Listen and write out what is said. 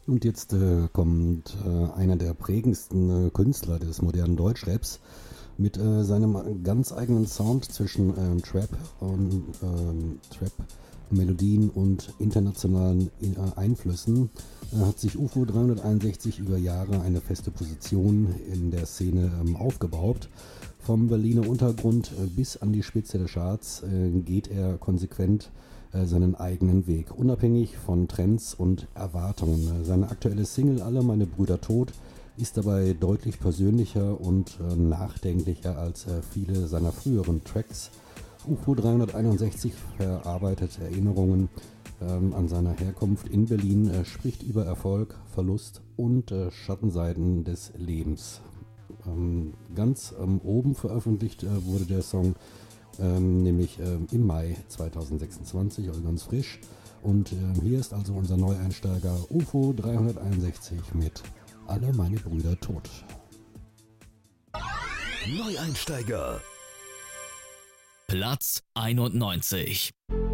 Und jetzt kommt einer der prägendsten Künstler des modernen Deutschraps mit seinem ganz eigenen Sound zwischen Trap-Melodien und internationalen Einflüssen. Hat sich UFO 361 über Jahre eine feste Position in der Szene aufgebaut. Vom Berliner Untergrund bis an die Spitze der Charts geht er konsequent seinen eigenen Weg, unabhängig von Trends und Erwartungen. Seine aktuelle Single Alle meine Brüder tot ist dabei deutlich persönlicher und nachdenklicher als viele seiner früheren Tracks. UFO 361 verarbeitet Erinnerungen an seiner Herkunft in Berlin, spricht über Erfolg, Verlust und Schattenseiten des Lebens. Ganz oben veröffentlicht wurde der Song nämlich im Mai 2026, also ganz frisch. Und hier ist also unser Neueinsteiger UFO 361 mit Alle meine Brüder tot. Neueinsteiger Platz 91.